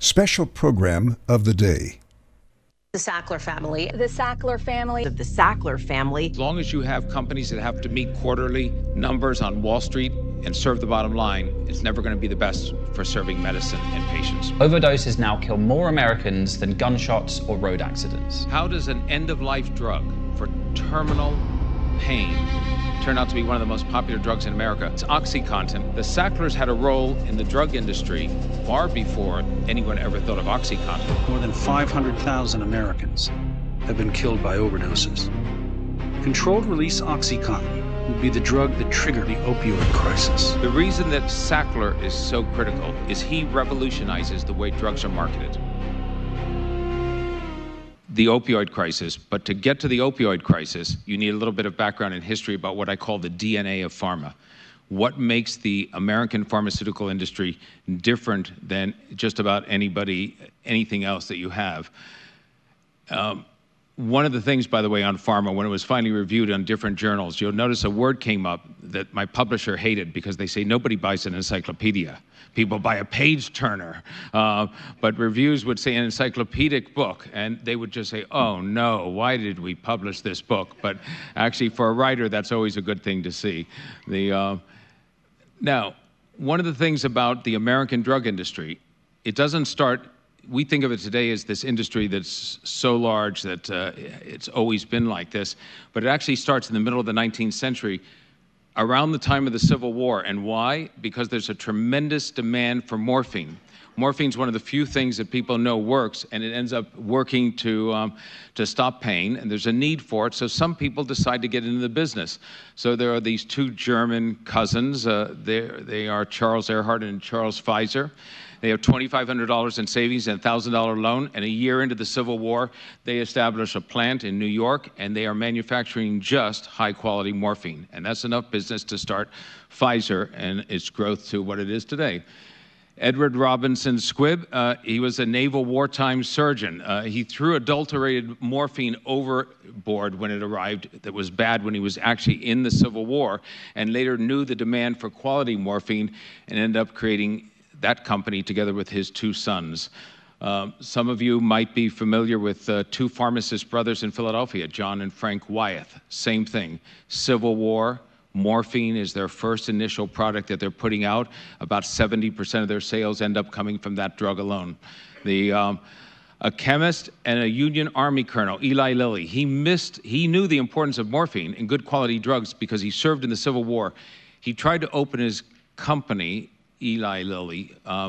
Special program of the day. The Sackler family. The Sackler family. The Sackler family. As long as you have companies that have to meet quarterly numbers on Wall Street and serve the bottom line, it's never going to be the best for serving medicine and patients. Overdoses now kill more Americans than gunshots or road accidents. How does an end-of-life drug for terminal pain turn out to be one of the most popular drugs in America? It's OxyContin. The Sacklers had a role in the drug industry far before anyone ever thought of OxyContin. More than 500,000 Americans have been killed by overdoses. Controlled-release OxyContin would be the drug that triggered the opioid crisis. The reason that Sackler is so critical is he revolutionizes the way drugs are marketed. The opioid crisis, but to get to the opioid crisis, you need a little bit of background and history about what I call the DNA of pharma. What makes the American pharmaceutical industry different than just about anything else that you have? One of the things, by the way, on pharma, when it was finally reviewed on different journals, you'll notice a word came up that my publisher hated because they say nobody buys an encyclopedia. People buy a page turner. But reviews would say an encyclopedic book, and they would just say, oh no, why did we publish this book? But actually, for a writer, that's always a good thing to see. Now, one of the things about the American drug industry, it doesn't start. We think of it today as this industry that's so large that it's always been like this, but it actually starts in the middle of the 19th century, around the time of the Civil War. And why? Because there's a tremendous demand for morphine. Morphine's one of the few things that people know works, and it ends up working to stop pain, and there's a need for it, so some people decide to get into the business. So there are these two German cousins. They are Charles Erhardt and Charles Pfizer. They have $2,500 in savings and a $1,000 loan, and a year into the Civil War, they establish a plant in New York, and they are manufacturing just high-quality morphine. And that's enough business to start Pfizer and its growth to what it is today. Edward Robinson Squibb, he was a naval wartime surgeon. He threw adulterated morphine overboard when it arrived that was bad when he was actually in the Civil War, and later knew the demand for quality morphine and ended up creating that company together with his two sons. Some of you might be familiar with two pharmacist brothers in Philadelphia, John and Frank Wyeth. Same thing, Civil War. Morphine is their first initial product that they're putting out. About 70% of their sales end up coming from that drug alone. A chemist and a Union Army colonel, Eli Lilly, he knew the importance of morphine and good quality drugs because he served in the Civil War. He tried to open his company, Eli Lilly, a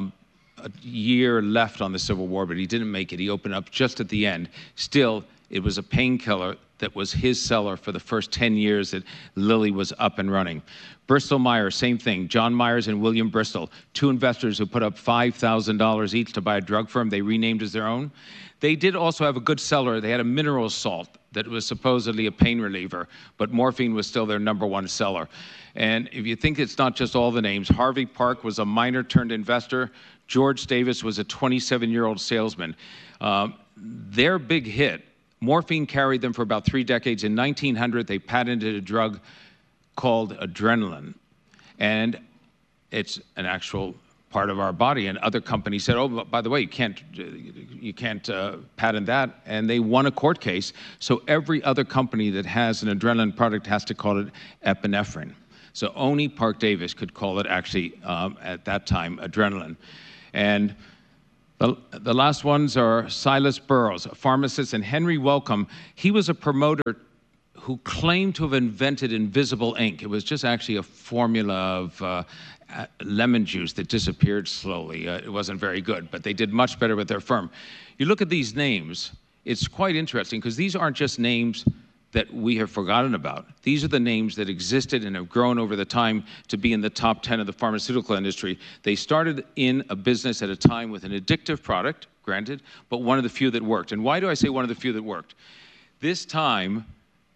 year left on the Civil War, but he didn't make it. He opened up just at the end. Still, it was a painkiller that was his seller for the first 10 years that Lilly was up and running. Bristol Myers, same thing. John Myers and William Bristol, two investors who put up $5,000 each to buy a drug firm they renamed as their own. They did also have a good seller. They had a mineral salt that was supposedly a pain reliever, but morphine was still their #1 seller. And if you think it's not just all the names, Harvey Park was a miner turned investor. George Davis was a 27-year-old salesman. Their big hit, morphine carried them for about 3 decades. In 1900, they patented a drug called adrenaline. And it's an actual part of our body. And other companies said, oh, by the way, you can't patent that. And they won a court case. So every other company that has an adrenaline product has to call it epinephrine. So only Parke-Davis could call it actually, at that time, adrenaline. And the last ones are Silas Burroughs, a pharmacist, and Henry Wellcome. He was a promoter who claimed to have invented invisible ink. It was just actually a formula of lemon juice that disappeared slowly. It wasn't very good, but they did much better with their firm. You look at these names, it's quite interesting because these aren't just names that we have forgotten about. These are the names that existed and have grown over the time to be in the top 10 of the pharmaceutical industry. They started in a business at a time with an addictive product, granted, but one of the few that worked. And why do I say one of the few that worked? This time,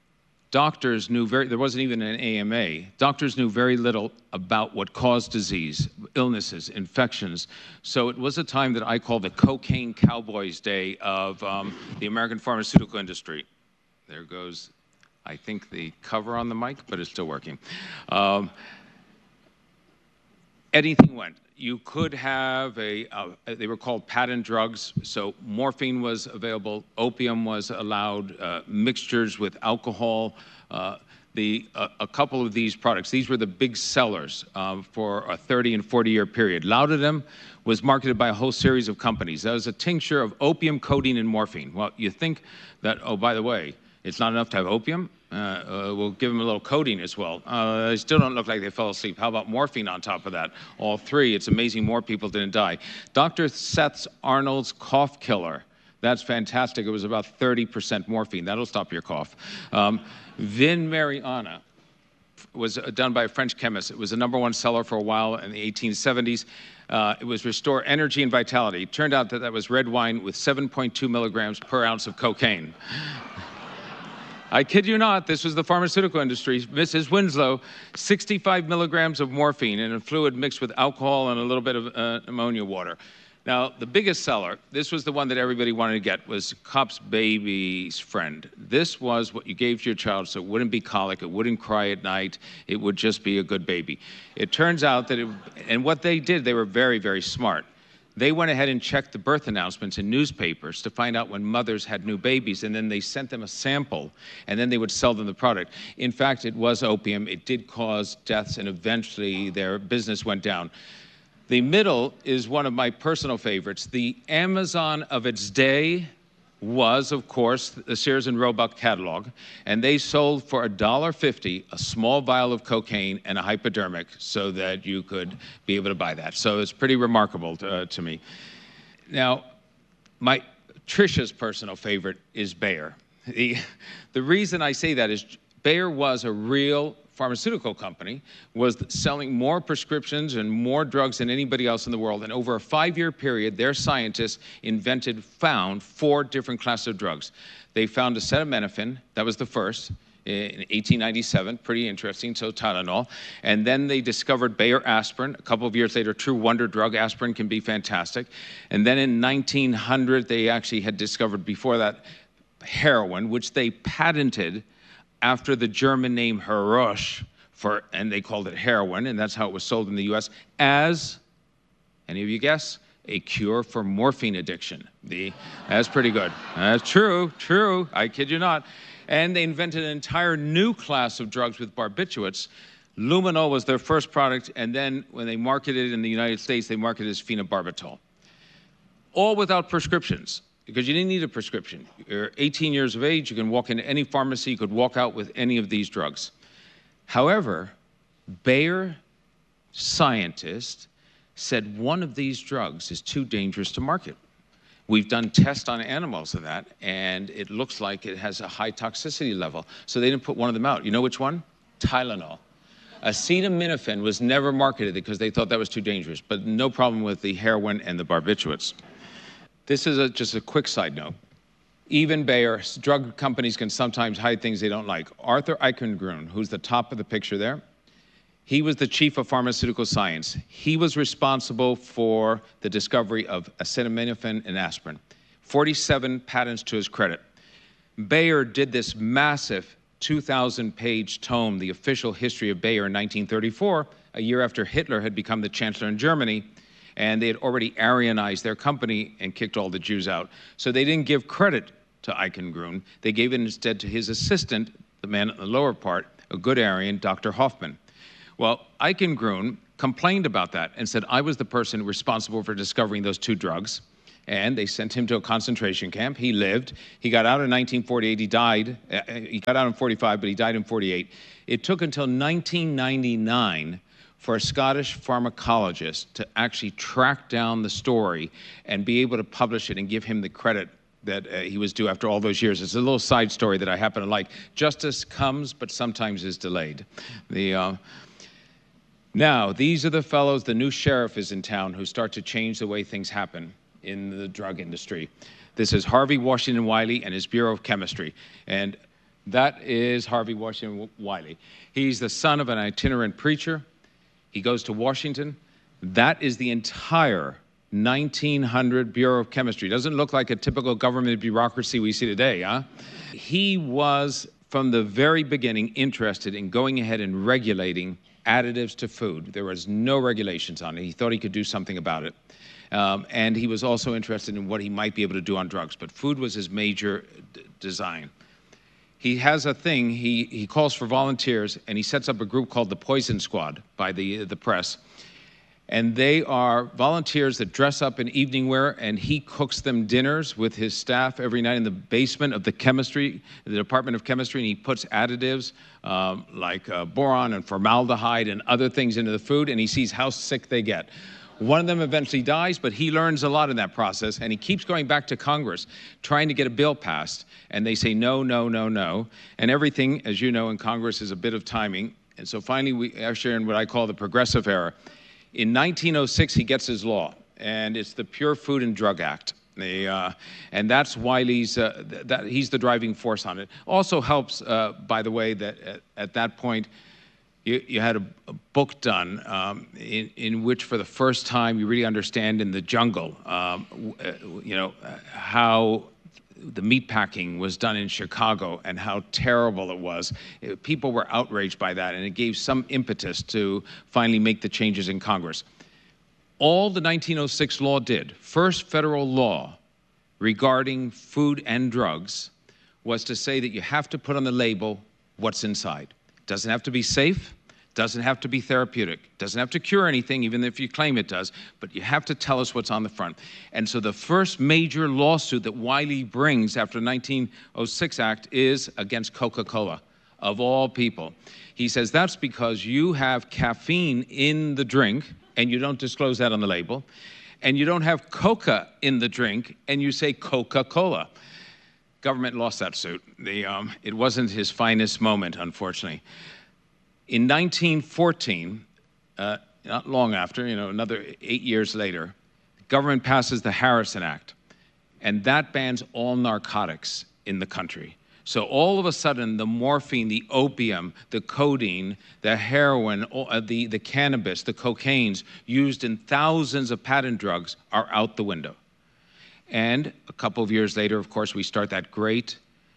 doctors knew there wasn't even an AMA. Doctors knew very little about what caused disease, illnesses, infections. So it was a time that I call the cocaine cowboys day of the American pharmaceutical industry. There goes, I think, the cover on the mic, but it's still working. anything went. You could have they were called patent drugs, so morphine was available, opium was allowed, mixtures with alcohol, a couple of these products. These were the big sellers for a 30 and 40-year period. Laudidem was marketed by a whole series of companies. That was a tincture of opium, codeine, and morphine. Well, you think that, oh, by the way, it's not enough to have opium? We'll give them a little codeine as well. They still don't look like they fell asleep. How about morphine on top of that? All three. It's amazing more people didn't die. Dr. Seth Arnold's cough killer. That's fantastic. It was about 30% morphine. That'll stop your cough. Vin Mariana was done by a French chemist. It was the #1 seller for a while in the 1870s. It was restore energy and vitality. It turned out that that was red wine with 7.2 milligrams per ounce of cocaine. I kid you not, this was the pharmaceutical industry. Mrs. Winslow, 65 milligrams of morphine in a fluid mixed with alcohol and a little bit of ammonia water. Now, the biggest seller, this was the one that everybody wanted to get, was Cop's Baby's Friend. This was what you gave to your child so it wouldn't be colic, it wouldn't cry at night, it would just be a good baby. It turns out that and what they did, they were very, very smart. They went ahead and checked the birth announcements in newspapers to find out when mothers had new babies, and then they sent them a sample, and then they would sell them the product. In fact, it was opium. It did cause deaths, and eventually their business went down. The middle is one of my personal favorites. The Amazon of its day was, of course, the Sears and Roebuck catalog, and they sold for $1.50 a small vial of cocaine and a hypodermic so that you could be able to buy that. So it's pretty remarkable to me. Now, Trisha's personal favorite is Bayer. The reason I say that is Bayer was a real pharmaceutical company, was selling more prescriptions and more drugs than anybody else in the world. And over a 5-year period, their scientists found 4 different classes of drugs. They found acetaminophen, that was the first, in 1897, pretty interesting, so Tylenol. And then they discovered Bayer aspirin. A couple of years later, true wonder drug, aspirin can be fantastic. And then in 1900, they actually had discovered before that heroin, which they patented after the German name Heroish, and they called it heroin, and that's how it was sold in the US, as, any of you guess, a cure for morphine addiction. That's pretty good. That's true, I kid you not. And they invented an entire new class of drugs with barbiturates. Luminol was their first product, and then when they marketed it in the United States, they marketed it as phenobarbital. All without prescriptions, because you didn't need a prescription. You're 18 years of age, you can walk into any pharmacy, you could walk out with any of these drugs. However, Bayer scientists said one of these drugs is too dangerous to market. We've done tests on animals of that, and it looks like it has a high toxicity level. So they didn't put one of them out. You know which one? Tylenol. Acetaminophen was never marketed because they thought that was too dangerous, but no problem with the heroin and the barbiturates. This is just a quick side note. Even Bayer, drug companies can sometimes hide things they don't like. Arthur Eichengreen, who's the top of the picture there, he was the chief of pharmaceutical science. He was responsible for the discovery of acetaminophen and aspirin. 47 patents to his credit. Bayer did this massive 2,000-page tome, The Official History of Bayer, in 1934, a year after Hitler had become the chancellor in Germany, and they had already Aryanized their company and kicked all the Jews out. So they didn't give credit to Eichengreen. They gave it instead to his assistant, the man in the lower part, a good Aryan, Dr. Hoffman. Well, Eichengreen complained about that and said, I was the person responsible for discovering those 2 drugs. And they sent him to a concentration camp. He lived. He got out in 1948. He died. He got out in 45, but he died in 48. It took until 1999 for a Scottish pharmacologist to actually track down the story and be able to publish it and give him the credit that he was due after all those years. It's a little side story that I happen to like. Justice comes, but sometimes is delayed. Now, these are the fellows, the new sheriff is in town, who start to change the way things happen in the drug industry. This is Harvey Washington Wiley and his Bureau of Chemistry. And that is Harvey Washington Wiley. He's the son of an itinerant preacher. He goes to Washington. That is the entire 1900 Bureau of Chemistry. Doesn't look like a typical government bureaucracy we see today, huh? He was, from the very beginning, interested in going ahead and regulating additives to food. There was no regulations on it. He thought he could do something about it. And he was also interested in what he might be able to do on drugs. But food was his major design. He has a thing, he calls for volunteers, and he sets up a group called the Poison Squad by the press. And they are volunteers that dress up in evening wear, and he cooks them dinners with his staff every night in the basement of the Department of Chemistry, and he puts additives like boron and formaldehyde and other things into the food, and he sees how sick they get. One of them eventually dies, but he learns a lot in that process, and he keeps going back to Congress trying to get a bill passed, and they say no, no, no, no. And everything, as you know, in Congress is a bit of timing. And so finally, we are in what I call the progressive era. In 1906, he gets his law, and it's the Pure Food and Drug Act. And that's Wiley's, he's the driving force on it. Also helps, by the way, that at that point, you had a book done in which, for the first time, you really understand in the jungle, how the meatpacking was done in Chicago and how terrible it was. People were outraged by that, and it gave some impetus to finally make the changes in Congress. All the 1906 law did, first federal law regarding food and drugs, was to say that you have to put on the label what's inside. It doesn't have to be safe. Doesn't have to be therapeutic, doesn't have to cure anything, even if you claim it does, but you have to tell us what's on the front. And so the first major lawsuit that Wiley brings after the 1906 Act is against Coca-Cola, of all people. He says that's because you have caffeine in the drink, and you don't disclose that on the label, and you don't have coca in the drink, and you say Coca-Cola. Government lost that suit. It wasn't his finest moment, unfortunately. In 1914, not long after, another 8 years later, the government passes the Harrison Act, and that bans all narcotics in the country. So all of a sudden, the morphine, the opium, the codeine, the heroin, the cannabis, the cocaines used in thousands of patent drugs are out the window. And a couple of years later, of course, we start that great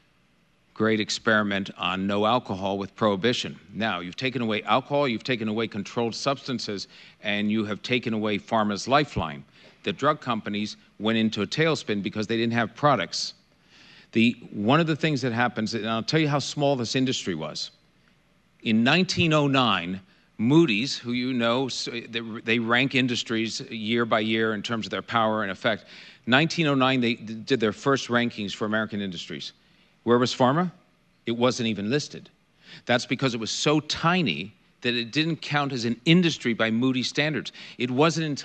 experiment on no alcohol with prohibition. Now, you've taken away alcohol, you've taken away controlled substances, and you have taken away pharma's lifeline. The drug companies went into a tailspin because they didn't have products. One of the things that happens, and I'll tell you how small this industry was. In 1909, Moody's, who you know, they rank industries year by year in terms of their power and effect. 1909, they did their first rankings for American industries. Where was pharma? It wasn't even listed. That's because it was so tiny that it didn't count as an industry by Moody's standards. It wasn't until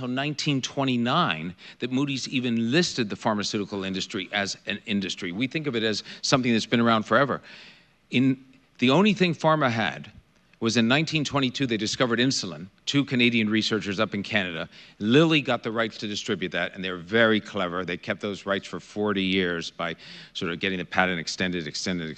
1929 that Moody's even listed the pharmaceutical industry as an industry. We think of it as something that's been around forever. The only thing pharma had was in 1922, they discovered insulin, 2 Canadian researchers up in Canada. Lilly got the rights to distribute that, and they were very clever. They kept those rights for 40 years by sort of getting the patent extended.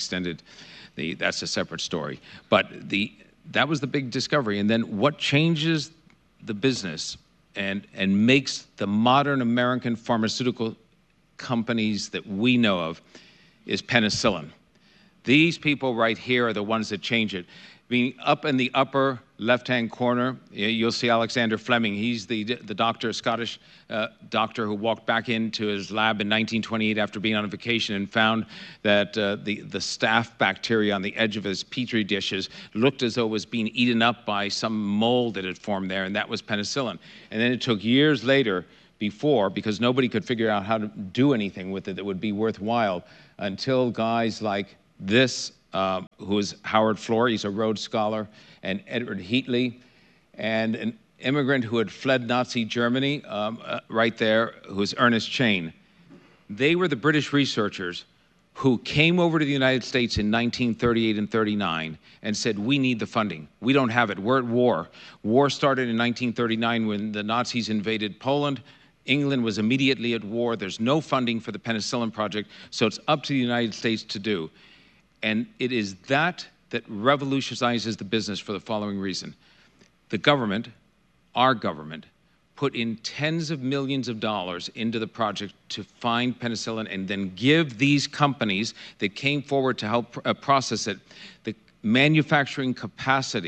That's a separate story. But that was the big discovery. And then what changes the business and makes the modern American pharmaceutical companies that we know of is penicillin. These people right here are the ones that change it. Being up in the upper left-hand corner, you'll see Alexander Fleming. He's the doctor, Scottish doctor who walked back into his lab in 1928 after being on a vacation and found that the staph bacteria on the edge of his petri dishes looked as though it was being eaten up by some mold that had formed there, and that was penicillin. And then it took years later because nobody could figure out how to do anything with it that would be worthwhile, until guys like this, who is Howard Florey, he's a Rhodes Scholar, and Edward Heatley, and an immigrant who had fled Nazi Germany, right there, who is Ernest Chain. They were the British researchers who came over to the United States in 1938 and 39 and said, we need the funding. We don't have it. We're at war. War started in 1939 when the Nazis invaded Poland. England was immediately at war. There's no funding for the penicillin project, so it's up to the United States to do. And it is that revolutionizes the business for the following reason. The government, our government, put in tens of millions of dollars into the project to find penicillin and then give these companies that came forward to help process it the manufacturing capacity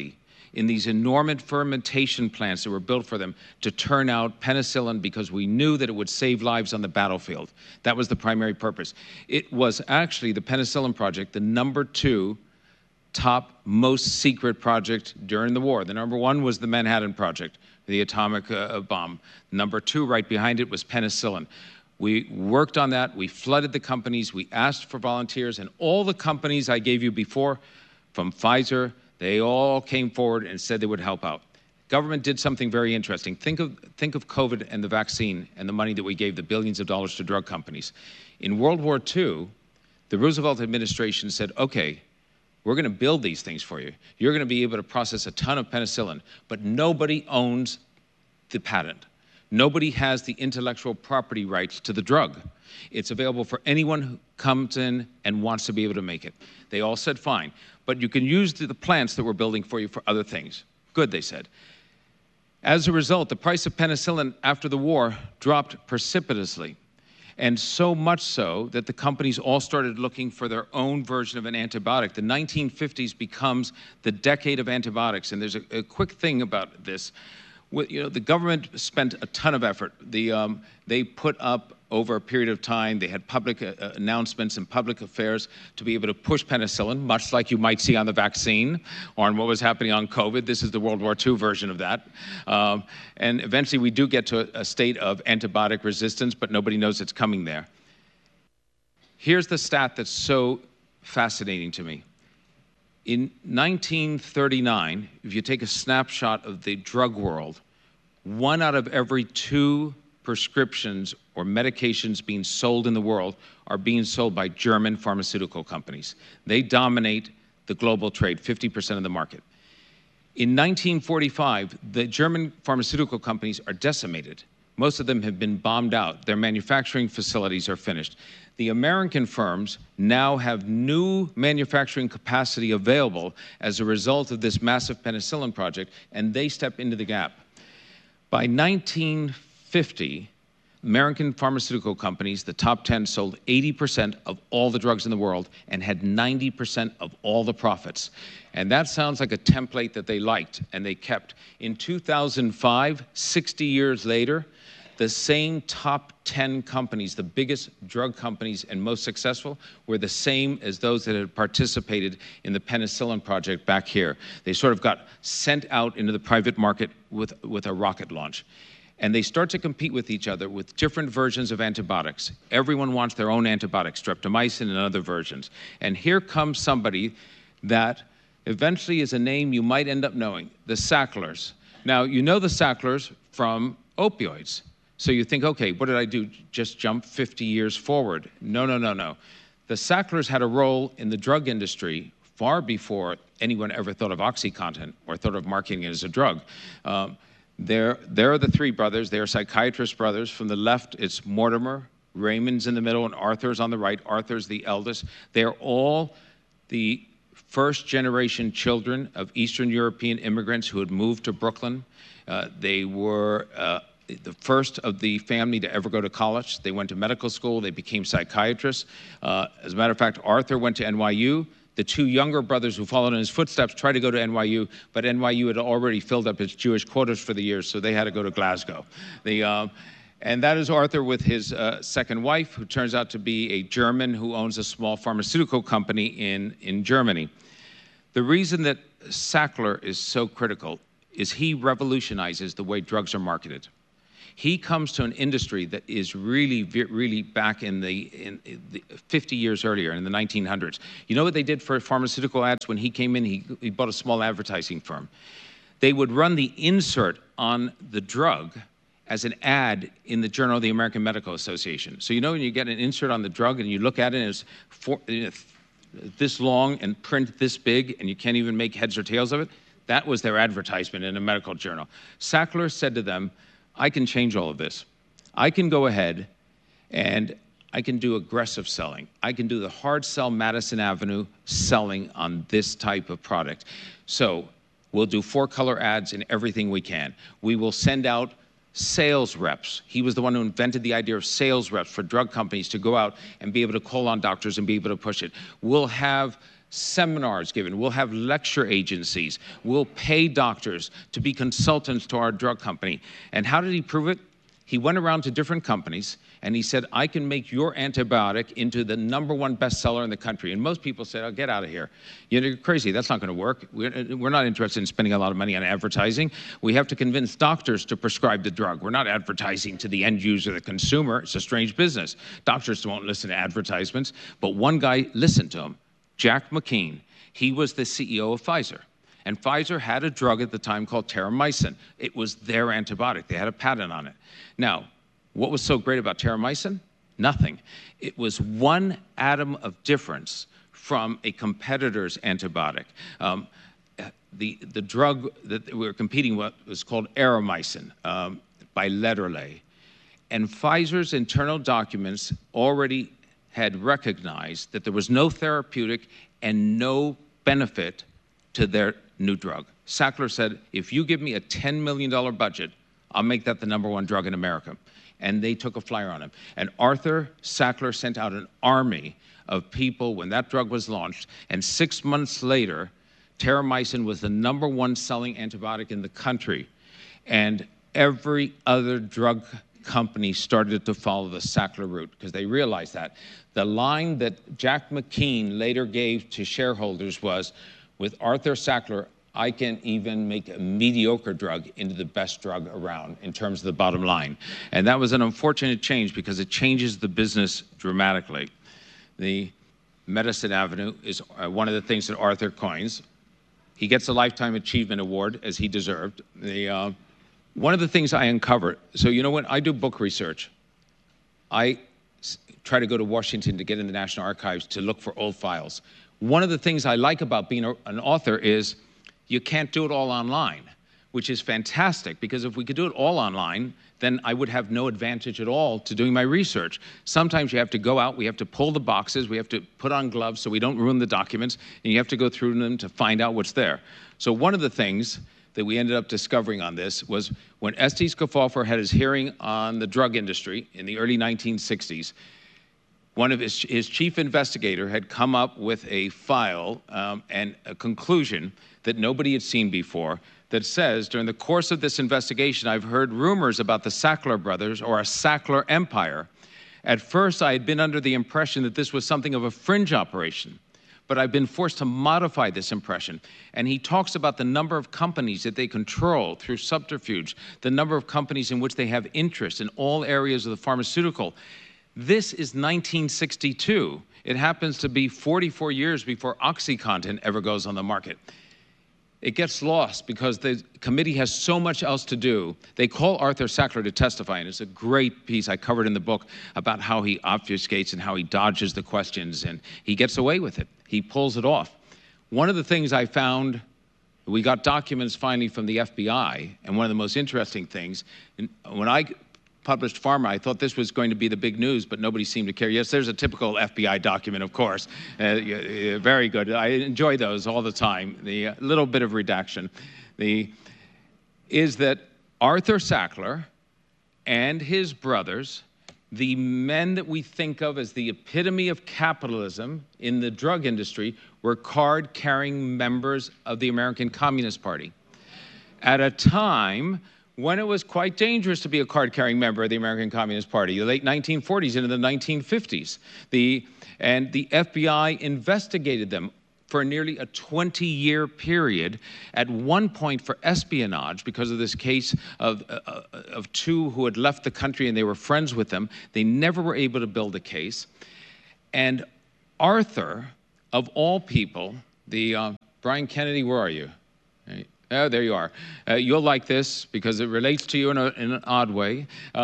in these enormous fermentation plants that were built for them to turn out penicillin because we knew that it would save lives on the battlefield. That was the primary purpose. It was actually the penicillin project, the #2 top most secret project during the war. The #1 was the Manhattan Project, the atomic bomb. #2 right behind it was penicillin. We worked on that, we flooded the companies, we asked for volunteers, and all the companies I gave you before, from Pfizer, they all came forward and said they would help out. Government did something very interesting. Think of COVID and the vaccine and the money that we gave, the billions of dollars to drug companies. In World War II, the Roosevelt administration said, okay, we're going to build these things for you. You're going to be able to process a ton of penicillin, but nobody owns the patent. Nobody has the intellectual property rights to the drug. It's available for anyone who comes in and wants to be able to make it. They all said, fine, but you can use the plants that we're building for you for other things. Good, they said. As a result, the price of penicillin after the war dropped precipitously, and so much so that the companies all started looking for their own version of an antibiotic. The 1950s becomes the decade of antibiotics, and there's a quick thing about this. The government spent a ton of effort. They put up, over a period of time, they had public announcements and public affairs to be able to push penicillin, much like you might see on the vaccine or on what was happening on COVID. This is the World War II version of that. And eventually we do get to a state of antibiotic resistance, but nobody knows it's coming there. Here's the stat that's so fascinating to me. In 1939, if you take a snapshot of the drug world, 1 out of every 2 prescriptions or medications being sold in the world are being sold by German pharmaceutical companies. They dominate the global trade, 50% of the market. In 1945, the German pharmaceutical companies are decimated. Most of them have been bombed out. Their manufacturing facilities are finished. The American firms now have new manufacturing capacity available as a result of this massive penicillin project, and they step into the gap. By 1950, American pharmaceutical companies, the top 10, sold 80% of all the drugs in the world and had 90% of all the profits. And that sounds like a template that they liked and they kept. In 2005, 60 years later, the same top 10 companies, the biggest drug companies and most successful, were the same as those that had participated in the penicillin project back here. They sort of got sent out into the private market with a rocket launch. And they start to compete with each other with different versions of antibiotics. Everyone wants their own antibiotics, streptomycin and other versions. And here comes somebody that eventually is a name you might end up knowing, the Sacklers. Now, you know the Sacklers from opioids. So you think, okay, what did I do? Just jump 50 years forward. No, no, no, no. The Sacklers had a role in the drug industry far before anyone ever thought of OxyContin or thought of marketing it as a drug. There are the 3 brothers. They are psychiatrist brothers. From the left, it's Mortimer. Raymond's in the middle, and Arthur's on the right. Arthur's the eldest. They're all the first-generation children of Eastern European immigrants who had moved to Brooklyn. They were the first of the family to ever go to college. They went to medical school. They became psychiatrists. As a matter of fact, Arthur went to NYU. The 2 younger brothers who followed in his footsteps tried to go to NYU, but NYU had already filled up its Jewish quotas for the year, so they had to go to Glasgow. And that is Arthur with his second wife, who turns out to be a German who owns a small pharmaceutical company in Germany. The reason that Sackler is so critical is he revolutionizes the way drugs are marketed. He comes to an industry that is really, really back in the 50 years earlier, in the 1900s. You know what they did for pharmaceutical ads when he came in? He bought a small advertising firm. They would run the insert on the drug as an ad in the Journal of the American Medical Association. So you know when you get an insert on the drug and you look at it and it's this long and print this big and you can't even make heads or tails of it? That was their advertisement in a medical journal. Sackler said to them, I can change all of this. I can go ahead and I can do aggressive selling. I can do the hard sell Madison Avenue selling on this type of product. So we'll do 4-color ads in everything we can. We will send out sales reps. He was the one who invented the idea of sales reps for drug companies to go out and be able to call on doctors and be able to push it. We'll have seminars given. We'll have lecture agencies. We'll pay doctors to be consultants to our drug company. And how did he prove it? He went around to different companies and he said, I can make your antibiotic into the #1 bestseller in the country. And most people said, oh, get out of here. You're crazy. That's not going to work. We're not interested in spending a lot of money on advertising. We have to convince doctors to prescribe the drug. We're not advertising to the end user, the consumer. It's a strange business. Doctors won't listen to advertisements. But one guy listened to him, Jack McKean. He was the CEO of Pfizer. And Pfizer had a drug at the time called terramycin. It was their antibiotic. They had a patent on it. Now, what was so great about terramycin? Nothing. It was 1 atom of difference from a competitor's antibiotic. The drug that we were competing with was called Aramycin by Lederle. And Pfizer's internal documents already had recognized that there was no therapeutic and no benefit to their new drug. Sackler said, if you give me a $10 million budget, I'll make that the #1 drug in America. And they took a flyer on him. And Arthur Sackler sent out an army of people when that drug was launched. And 6 months later, terramycin was the #1 selling antibiotic in the country. And every other drug company started to follow the Sackler route because they realized that. The line that Jack McKean later gave to shareholders was, with Arthur Sackler, I can even make a mediocre drug into the best drug around in terms of the bottom line. And that was an unfortunate change because it changes the business dramatically. The Medicine Avenue is one of the things that Arthur coins. He gets a Lifetime Achievement Award, as he deserved. One of the things I uncover, so you know when I do book research, I try to go to Washington to get in the National Archives to look for old files. One of the things I like about being an author is you can't do it all online, which is fantastic, because if we could do it all online, then I would have no advantage at all to doing my research. Sometimes you have to go out, we have to pull the boxes, we have to put on gloves so we don't ruin the documents, and you have to go through them to find out what's there. So one of the things that we ended up discovering on this was when Estes Kefauver had his hearing on the drug industry in the early 1960s, one of his chief investigator had come up with a file and a conclusion that nobody had seen before that says, during the course of this investigation, I've heard rumors about the Sackler brothers or a Sackler empire. At first, I had been under the impression that this was something of a fringe operation, but I've been forced to modify this impression. And he talks about the number of companies that they control through subterfuge, the number of companies in which they have interest in all areas of the pharmaceutical. This is 1962. It happens to be 44 years before OxyContin ever goes on the market. It gets lost because the committee has so much else to do. They call Arthur Sackler to testify, and it's a great piece I covered in the book about how he obfuscates and how he dodges the questions, and he gets away with it. He pulls it off. One of the things I found, we got documents finally from the FBI, and one of the most interesting things, when I published Pharma, I thought this was going to be the big news, but nobody seemed to care. Yes, there's a typical FBI document, of course. Very good. I enjoy those all the time. The little bit of redaction is that Arthur Sackler and his brothers, the men that we think of as the epitome of capitalism in the drug industry, were card-carrying members of the American Communist Party at a time when it was quite dangerous to be a card-carrying member of the American Communist Party, the late 1940s into the 1950s. And the FBI investigated them for nearly a 20-year period, at one point for espionage, because of this case of two who had left the country and they were friends with them. They never were able to build a case. And Arthur, of all people, Brian Kennedy, where are you? Oh, there you are. You'll like this because it relates to you in an odd way.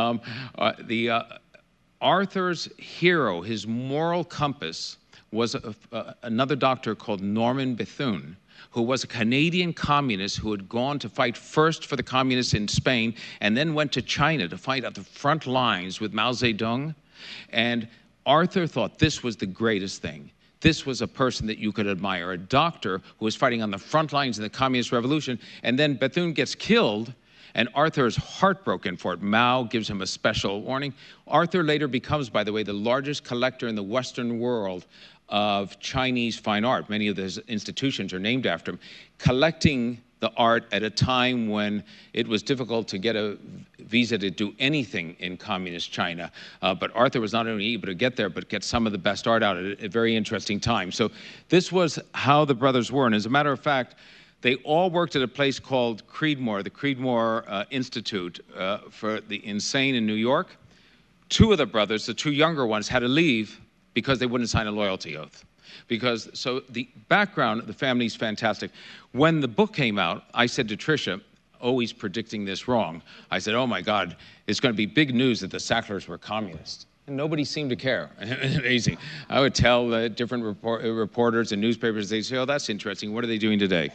Arthur's hero, his moral compass, was another doctor called Norman Bethune, who was a Canadian communist who had gone to fight first for the communists in Spain and then went to China to fight at the front lines with Mao Zedong. And Arthur thought this was the greatest thing. This was a person that you could admire, a doctor who was fighting on the front lines in the Communist Revolution, and then Bethune gets killed, and Arthur is heartbroken for it. Mao gives him a special warning. Arthur later becomes, by the way, the largest collector in the Western world of Chinese fine art. Many of those institutions are named after him, collecting the art at a time when it was difficult to get a visa to do anything in communist China. But Arthur was not only able to get there, but get some of the best art out at a very interesting time. So this was how the brothers were. And as a matter of fact, they all worked at a place called Creedmoor, the Creedmoor Institute for the Insane in New York. Two of the brothers, the two younger ones, had to leave because they wouldn't sign a loyalty oath. So the background of the family is fantastic. When the book came out, I said to Tricia, always predicting this wrong, I said, oh my God, it's going to be big news that the Sacklers were communists. And nobody seemed to care. Amazing. I would tell different reporters and newspapers, they'd say, oh, that's interesting. What are they doing today?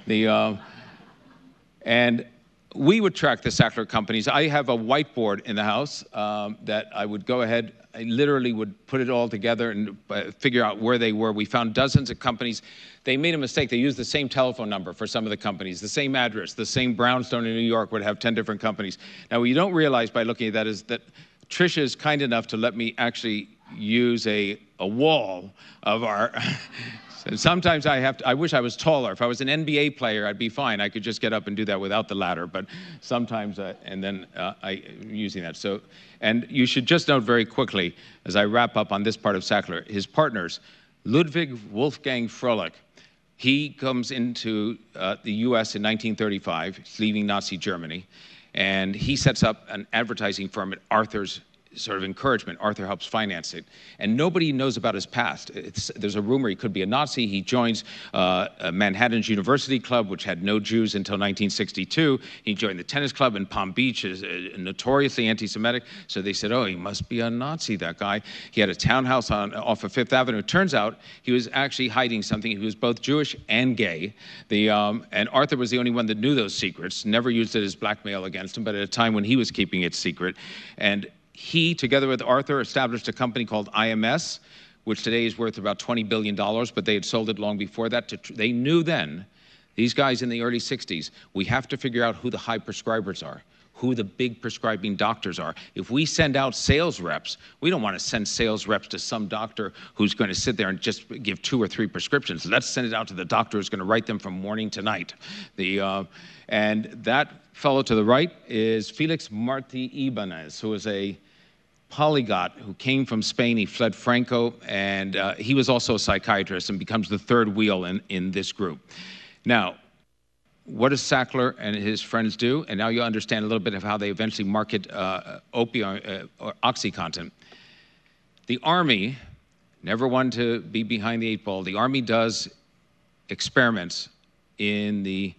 And we would track the Sackler companies. I have a whiteboard in the house that I would go ahead, I literally would put it all together and figure out where they were. We found dozens of companies. They made a mistake. They used the same telephone number for some of the companies, the same address, the same brownstone in New York would have 10 different companies. Now, what you don't realize by looking at that is that Tricia is kind enough to let me actually use a wall of our... Sometimes I wish I was taller. If I was an NBA player, I'd be fine. I could just get up and do that without the ladder. But sometimes, I'm using that. So, and you should just note very quickly, as I wrap up on this part of Sackler, his partners, Ludwig Wolfgang Froelich, he comes into the U.S. in 1935, leaving Nazi Germany, and he sets up an advertising firm at Arthur's sort of encouragement. Arthur helps finance it. And nobody knows about his past. There's a rumor he could be a Nazi. He joins Manhattan's University Club, which had no Jews until 1962. He joined the tennis club in Palm Beach, is notoriously anti-Semitic. So they said, oh, he must be a Nazi, that guy. He had a townhouse off of Fifth Avenue. It turns out he was actually hiding something. He was both Jewish and gay. And Arthur was the only one that knew those secrets, never used it as blackmail against him, but at a time when he was keeping it secret. And he, together with Arthur, established a company called IMS, which today is worth about $20 billion, but they had sold it long before that. They knew then, these guys in the early 60s, we have to figure out who the high prescribers are, who the big prescribing doctors are. If we send out sales reps, we don't want to send sales reps to some doctor who's going to sit there and just give 2 or 3 prescriptions. Let's send it out to the doctor who's going to write them from morning to night. And that fellow to the right is Felix Martí Ibáñez, who is a polyglot who came from Spain. He fled Franco, and he was also a psychiatrist and becomes the third wheel in this group. Now, what does Sackler and his friends do? And now you'll understand a little bit of how they eventually market opioid or OxyContin. The Army, never one to be behind the 8 ball, the Army does experiments in the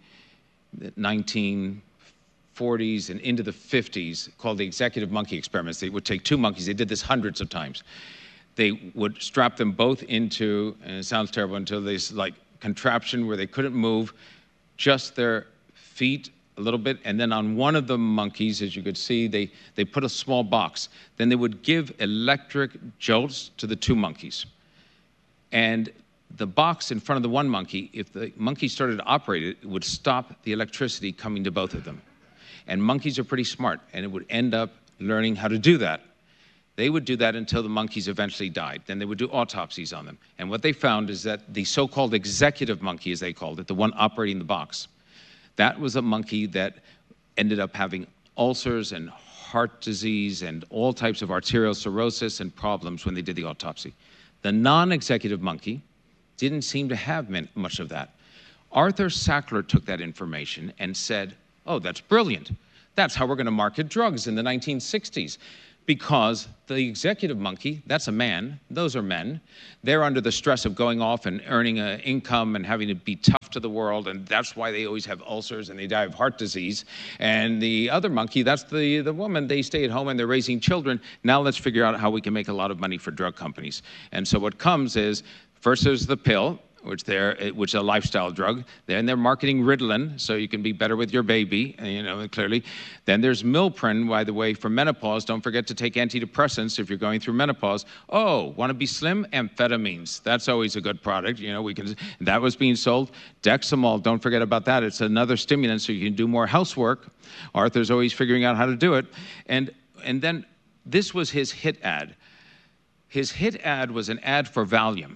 1940s and into the 50s called the executive monkey experiments. They would take 2 monkeys. They did this hundreds of times. They would strap them both into, and it sounds terrible, into this like contraption where they couldn't move, just their feet a little bit. And then on one of the monkeys, as you could see, they put a small box. Then they would give electric jolts to the 2 monkeys. And the box in front of the one monkey, if the monkey started to operate it would stop the electricity coming to both of them. And monkeys are pretty smart, and it would end up learning how to do that. They would do that until the monkeys eventually died. Then they would do autopsies on them. And what they found is that the so-called executive monkey, as they called it, the one operating the box, that was a monkey that ended up having ulcers and heart disease and all types of arterial cirrhosis and problems when they did the autopsy. The non-executive monkey didn't seem to have much of that. Arthur Sackler took that information and said, oh, that's brilliant. That's how we're going to market drugs in the 1960s. Because the executive monkey, that's a man, those are men. They're under the stress of going off and earning an income and having to be tough to the world, and that's why they always have ulcers and they die of heart disease. And the other monkey, that's the woman, they stay at home and they're raising children. Now let's figure out how we can make a lot of money for drug companies. And so what comes is, first there's the pill, which is a lifestyle drug. Then they're marketing Ritalin, so you can be better with your baby, clearly. Then there's Milprin, by the way, for menopause. Don't forget to take antidepressants if you're going through menopause. Oh, want to be slim? Amphetamines. That's always a good product. That was being sold. Dexamol, don't forget about that. It's another stimulant, so you can do more housework. Arthur's always figuring out how to do it. And then this was his hit ad. His hit ad was an ad for Valium.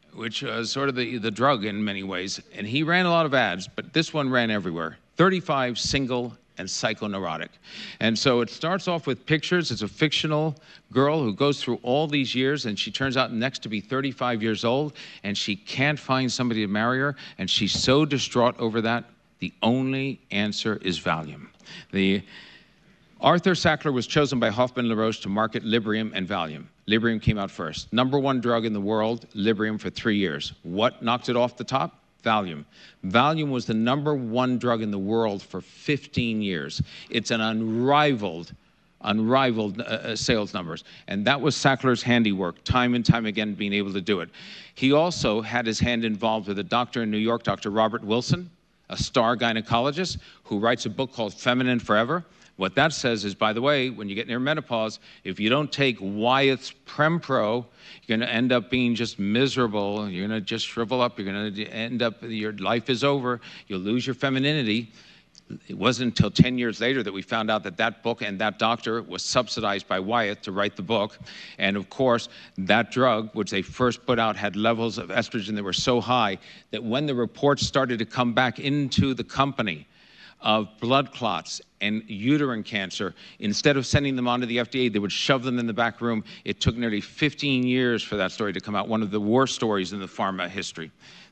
which was sort of the drug in many ways. And he ran a lot of ads, but this one ran everywhere. 35 single and psychoneurotic. And so it starts off with pictures. It's a fictional girl who goes through all these years, and she turns out next to be 35 years old, and she can't find somebody to marry her, and she's so distraught over that. The only answer is Valium. Arthur Sackler was chosen by Hoffmann-La Roche to market Librium and Valium. Librium came out first. #1 drug in the world, Librium, for 3 years. What knocked it off the top? Valium. Valium was the #1 drug in the world for 15 years. It's an unrivaled sales numbers. And that was Sackler's handiwork, time and time again, being able to do it. He also had his hand involved with a doctor in New York, Dr. Robert Wilson, a star gynecologist who writes a book called Feminine Forever. What that says is, by the way, when you get near menopause, if you don't take Wyeth's Prempro, you're going to end up being just miserable. You're going to just shrivel up. You're going to end up, your life is over. You'll lose your femininity. It wasn't until 10 years later that we found out that that book and that doctor was subsidized by Wyeth to write the book. And of course, that drug, which they first put out, had levels of estrogen that were so high that when the reports started to come back into the company of blood clots and uterine cancer, instead of sending them on to the FDA, they would shove them in the back room. It took nearly 15 years for that story to come out, one of the worst stories in the pharma history.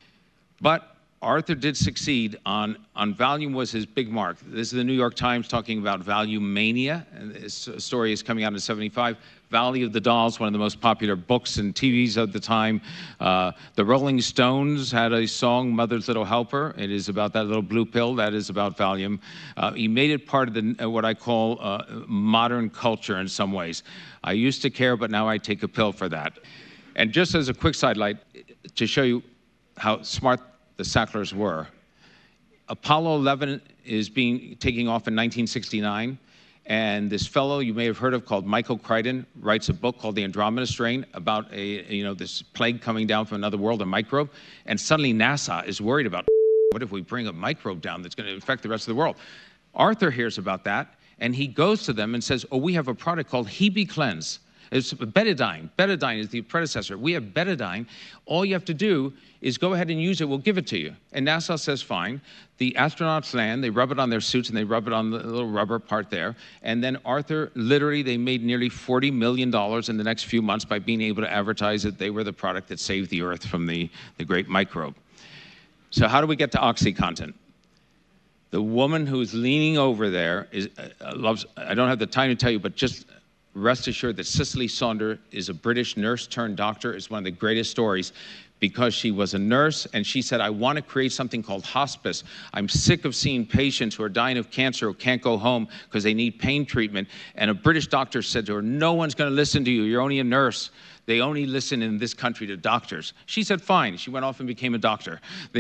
But Arthur did succeed on Valium was his big mark. This is the New York Times talking about Valium mania. And this story is coming out in '75. Valley of the Dolls, one of the most popular books and TVs of the time. The Rolling Stones had a song, Mother's Little Helper. It is about that little blue pill. That is about Valium. He made it part of the, what I call modern culture in some ways. I used to care, but now I take a pill for that. And just as a quick sidelight, to show you how smart the Sacklers were, Apollo 11 is taking off in 1969. And this fellow you may have heard of called Michael Crichton writes a book called The Andromeda Strain about this plague coming down from another world, a microbe. And suddenly NASA is worried about, what if we bring a microbe down that's going to infect the rest of the world? Arthur hears about that, and he goes to them and says, oh, we have a product called Hebe Cleanse. It's betadine. Betadine is the predecessor. We have betadine. All you have to do is go ahead and use it. We'll give it to you. And NASA says, fine. The astronauts land. They rub it on their suits, and they rub it on the little rubber part there. And then Arthur, literally, they made nearly $40 million in the next few months by being able to advertise that they were the product that saved the Earth from the great microbe. So how do we get to OxyContin? The woman who's leaning over there loves, I don't have the time to tell you, but just rest assured that Cicely Saunders is a British nurse turned doctor. It's one of the greatest stories because she was a nurse and she said, I want to create something called hospice. I'm sick of seeing patients who are dying of cancer who can't go home because they need pain treatment. And a British doctor said to her, no one's going to listen to you. You're only a nurse. They only listen in this country to doctors. She said, fine. She went off and became a doctor.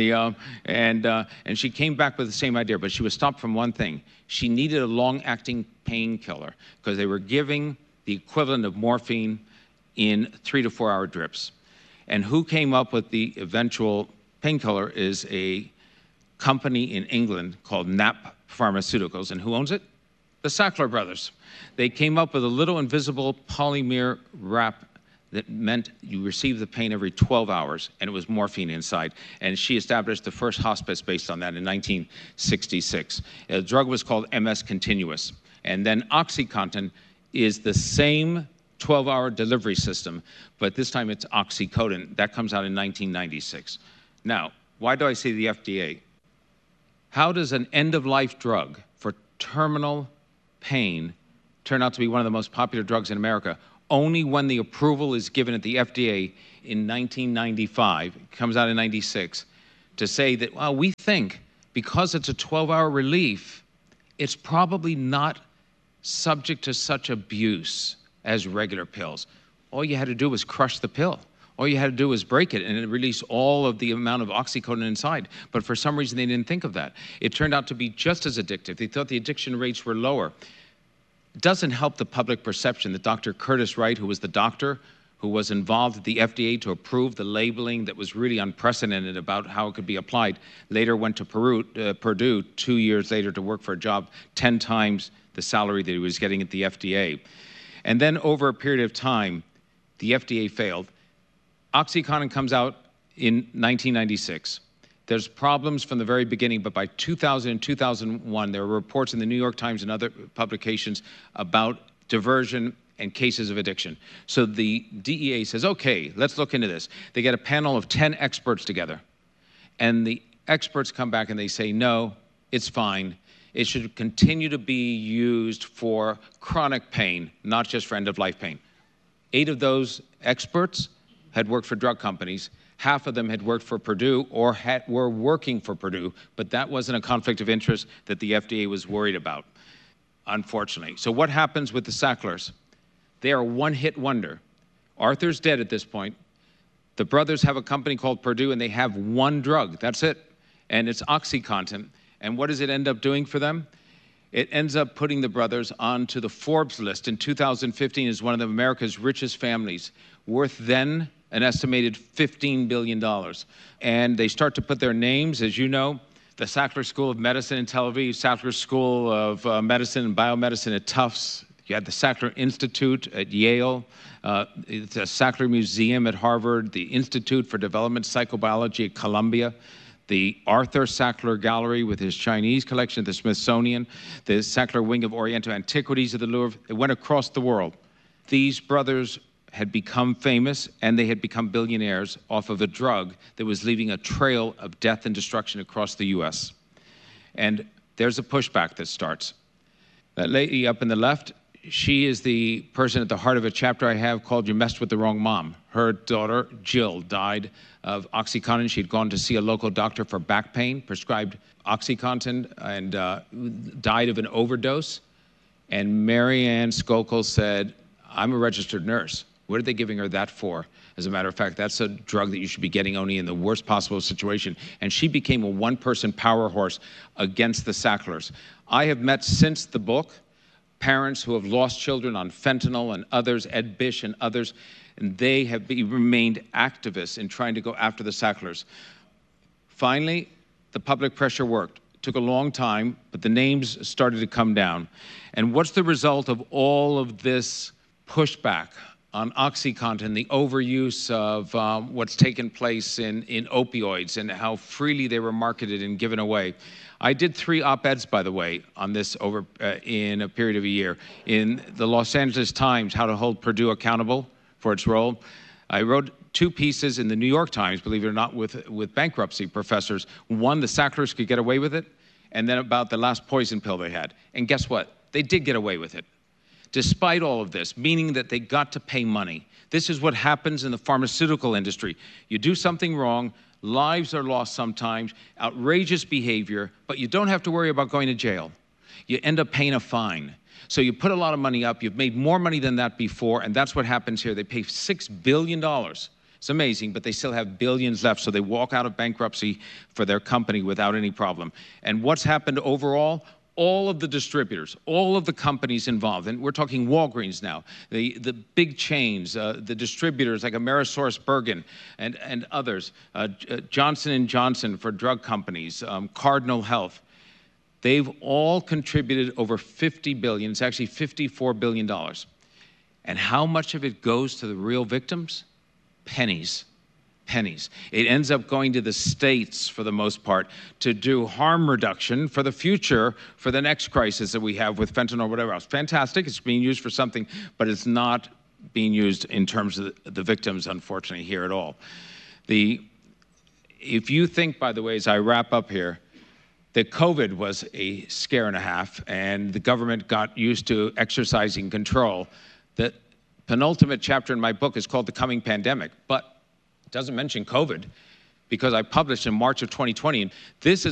And she came back with the same idea, but she was stopped from one thing. She needed a long-acting painkiller because they were giving the equivalent of morphine in 3 to 4 hour drips. And who came up with the eventual painkiller is a company in England called Knapp Pharmaceuticals. And who owns it? The Sackler brothers. They came up with a little invisible polymer wrap that meant you received the pain every 12 hours, and it was morphine inside. And she established the first hospice based on that in 1966. The drug was called MS Continuous. And then OxyContin is the same 12-hour delivery system, but this time it's oxycodone. That comes out in 1996. Now, why do I say the FDA? How does an end-of-life drug for terminal pain turn out to be one of the most popular drugs in America? Only when the approval is given at the FDA in 1995, it comes out in 96, to say that, well, we think because it's a 12-hour relief, it's probably not subject to such abuse as regular pills. All you had to do was crush the pill. All you had to do was break it and it released all of the amount of oxycodone inside. But for some reason, they didn't think of that. It turned out to be just as addictive. They thought the addiction rates were lower. It doesn't help the public perception that Dr. Curtis Wright, who was the doctor who was involved at the FDA to approve the labeling that was really unprecedented about how it could be applied, later went to Purdue 2 years later to work for a job 10 times the salary that he was getting at the FDA. And then over a period of time, the FDA failed. OxyContin comes out in 1996. There's problems from the very beginning, but by 2000 and 2001, there were reports in the New York Times and other publications about diversion and cases of addiction. So the DEA says, okay, let's look into this. They get a panel of 10 experts together, and the experts come back and they say, no, it's fine. It should continue to be used for chronic pain, not just for end-of-life pain. 8 of those experts had worked for drug companies. Half of them had worked for Purdue or were working for Purdue, but that wasn't a conflict of interest that the FDA was worried about, unfortunately. So what happens with the Sacklers? They are a one-hit wonder. Arthur's dead at this point. The brothers have a company called Purdue, and they have one drug. That's it. And it's OxyContin. And what does it end up doing for them? It ends up putting the brothers onto the Forbes list in 2015 as one of America's richest families, worth then an estimated $15 billion. And they start to put their names, as you know, the Sackler School of Medicine in Tel Aviv, Sackler School of Medicine and Biomedicine at Tufts. You had the Sackler Institute at Yale, the Sackler Museum at Harvard, the Institute for Development Psychobiology at Columbia, the Arthur Sackler Gallery with his Chinese collection at the Smithsonian, the Sackler Wing of Oriental Antiquities at the Louvre. It went across the world. These brothers had become famous, and they had become billionaires off of a drug that was leaving a trail of death and destruction across the U.S. And there's a pushback that starts. That lady up in the left, she is the person at the heart of a chapter I have called You Messed with the Wrong Mom. Her daughter, Jill, died of OxyContin. She'd gone to see a local doctor for back pain, prescribed OxyContin, and died of an overdose. And Mary Ann Skokel said, I'm a registered nurse. What are they giving her that for? As a matter of fact, that's a drug that you should be getting only in the worst possible situation. And she became a one-person power horse against the Sacklers. I have met since the book parents who have lost children on fentanyl and others, Ed Bish and others, and they have remained activists in trying to go after the Sacklers. Finally, the public pressure worked. It took a long time, but the names started to come down. And what's the result of all of this pushback on OxyContin, the overuse of what's taken place in opioids and how freely they were marketed and given away? I did 3 op-eds, by the way, on this in a period of a year. In the Los Angeles Times, How to Hold Purdue Accountable for its role. I wrote 2 pieces in the New York Times, believe it or not, with bankruptcy professors. One, the Sacklers could get away with it, and then about the last poison pill they had. And guess what? They did get away with it, despite all of this, meaning that they got to pay money. This is what happens in the pharmaceutical industry. You do something wrong, lives are lost sometimes, outrageous behavior, but you don't have to worry about going to jail. You end up paying a fine. So you put a lot of money up, you've made more money than that before, and that's what happens here. They pay $6 billion. It's amazing, but they still have billions left, so they walk out of bankruptcy for their company without any problem. And what's happened overall? All of the distributors, all of the companies involved, and we're talking Walgreens now, the big chains, the distributors like AmerisourceBergen and others, Johnson & Johnson for drug companies, Cardinal Health, they've all contributed over $50 billion, it's actually $54 billion. And how much of it goes to the real victims? Pennies. Pennies. It ends up going to the states for the most part to do harm reduction for the future, for the next crisis that we have with fentanyl or whatever else. Fantastic, it's being used for something, but it's not being used in terms of the victims, unfortunately, here at all. If you think, by the way, as I wrap up here, that COVID was a scare and a half and the government got used to exercising control, the penultimate chapter in my book is called The Coming Pandemic, but it doesn't mention COVID because I published in March of 2020, and this is